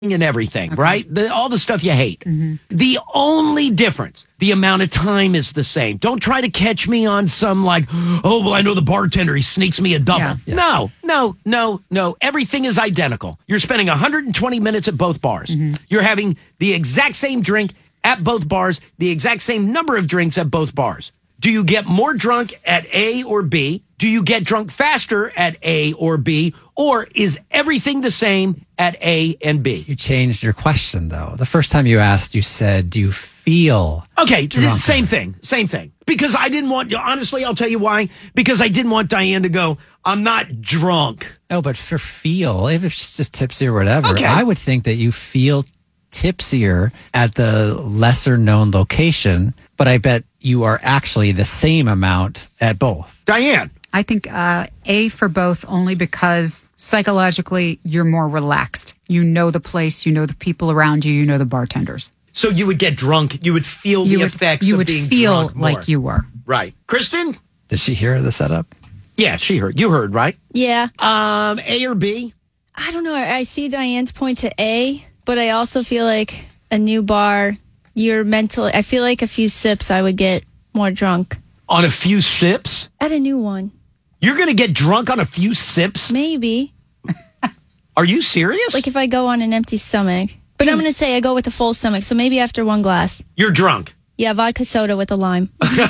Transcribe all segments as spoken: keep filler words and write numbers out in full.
and everything, Okay. right? The, all the stuff you hate. Mm-hmm. The only difference, the amount of time is the same. Don't try to catch me on some like, oh, well, I know the bartender, he sneaks me a double. Yeah. Yeah. No, no, no, no. Everything is identical. You're spending one hundred twenty minutes at both bars. Mm-hmm. You're having the exact same drink at both bars, the exact same number of drinks at both bars. Do you get more drunk at A or B? Do you get drunk faster at A or B? Or is everything the same at A and B? You changed your question, though. The first time you asked, you said, do you feel... Okay, drunker? same thing, same thing. Because I didn't want, honestly, I'll tell you why. Because I didn't want Diane to go, I'm not drunk. No, but for feel, if it's just tipsy or whatever, Okay. I would think that you feel tipsier at the lesser known location, but I bet you are actually the same amount at both. Diane. I think uh, A for both only because psychologically you're more relaxed. You know the place, you know the people around you, you know the bartenders. So you would get drunk, you would feel You the would, effects you of would being feel drunk more. like you were. Right. Kristen? Did she hear the setup? Yeah, she heard. You heard, right? Yeah. Um, A or B? I don't know. I I see Diane's point to A, but I also feel like a new bar, you're mentally, I feel like a few sips, I would get more drunk. On a few sips? At a new one. You're going to get drunk on a few sips? Maybe. Are you serious? Like if I go on an empty stomach. But I'm going to say I go with a full stomach. So maybe after one glass. You're drunk. Yeah, vodka soda with a lime.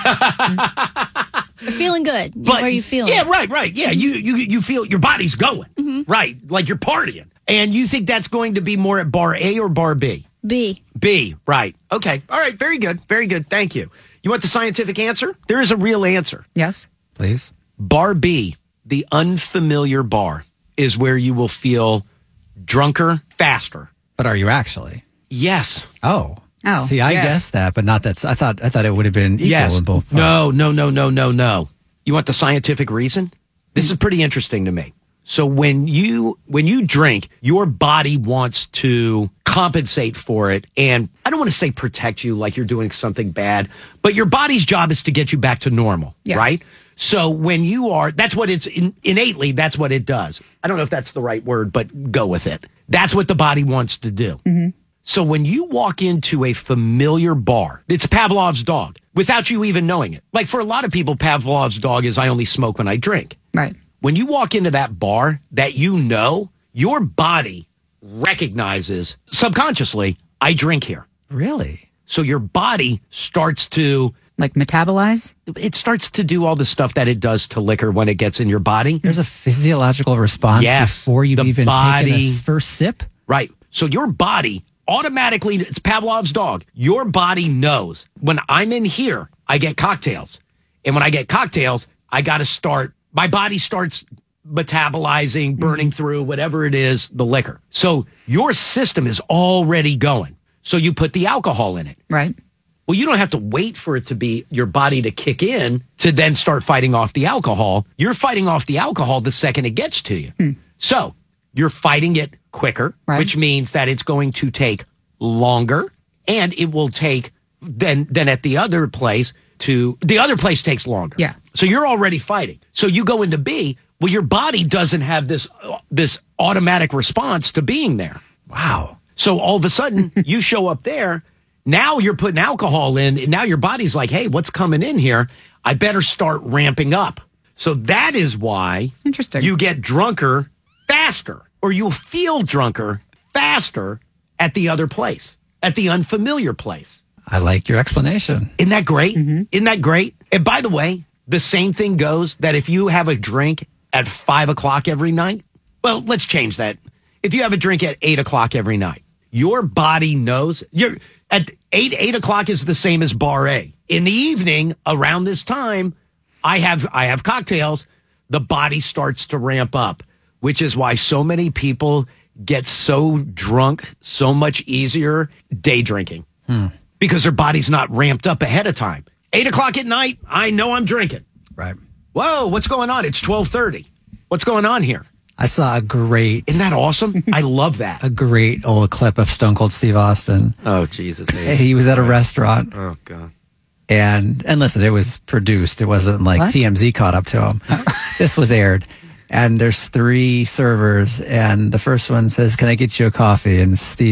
Feeling good. Where are you feeling? Yeah, right, right. Yeah, you you you feel your body's going. Right, like you're partying. And you think that's going to be more at bar A or bar B? B. B, right. Okay. All right, very good. Very good. Thank you. You want the scientific answer? There is a real answer. Yes? Please. Bar B, the unfamiliar bar, is where you will feel drunker faster. But are you actually? Yes. Oh. Oh. See, I Yes. guessed that, but not that. I thought I thought it would have been equal Yes. in both parts. No, no, no, no, no, no. You want the scientific reason? This is pretty interesting to me. So when you when you drink, your body wants to compensate for it, and I don't want to say protect you like you're doing something bad, but your body's job is to get you back to normal, Yeah. right? So when you are, that's what it's in, innately, that's what it does. I don't know if that's the right word, but go with it. That's what the body wants to do. So when you walk into a familiar bar, it's Pavlov's dog without you even knowing it. Like for a lot of people, Pavlov's dog is I only smoke when I drink. Right. When you walk into that bar that you know, your body recognizes subconsciously, I drink here. Really? So your body starts to, Like metabolize? it starts to do all the stuff that it does to liquor when it gets in your body. There's a physiological response Yes, before you've the even body- taken a first sip? Right. So your body automatically, it's Pavlov's dog. Your body knows when I'm in here, I get cocktails. And when I get cocktails, I got to start, my body starts metabolizing, burning through whatever it is, the liquor. So your system is already going. So you put the alcohol in it. Right. Well, you don't have to wait for it to be your body to kick in to then start fighting off the alcohol. You're fighting off the alcohol the second it gets to you. So you're fighting it quicker, Right. which means that it's going to take longer, and it will take than than at the other place to the other place takes longer. Yeah. So you're already fighting. So you go into B. Well, your body doesn't have this uh, this automatic response to being there. Wow. So all of a sudden, you show up there. Now you're putting alcohol in, and now your body's like, hey, what's coming in here? I better start ramping up. So that is why Interesting. you get drunker faster, or you'll feel drunker faster at the other place, at the unfamiliar place. I like your explanation. Isn't that great? Isn't that great? And by the way, the same thing goes that if you have a drink at five o'clock every night, well, let's change that. If you have a drink at eight o'clock every night, your body knows you're at eight, eight o'clock is the same as bar A. In the evening, around this time, I have, I have cocktails. The body starts to ramp up, which is why so many people get so drunk so much easier day drinking because their body's not ramped up ahead of time. Eight o'clock at night, I know I'm drinking. Right. Whoa, what's going on? It's twelve thirty. What's going on here? I saw a great, Isn't that awesome? I love that. a great old clip of Stone Cold Steve Austin. Oh, Jesus. He was at a restaurant, Oh, God. and and listen, it was produced. It wasn't like What? T M Z caught up to him. This was aired, and there's three servers, and the first one says, "Can I get you a coffee?" And Steve